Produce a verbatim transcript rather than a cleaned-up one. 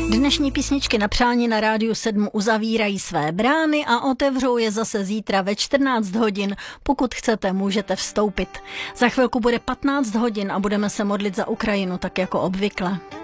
Dnešní písničky na přání na Rádiu sedm uzavírají své brány a otevřou je zase zítra ve čtrnáct hodin. Pokud chcete, můžete vstoupit. Za chvilku bude patnáct hodin a budeme se modlit za Ukrajinu, tak jako obvykle.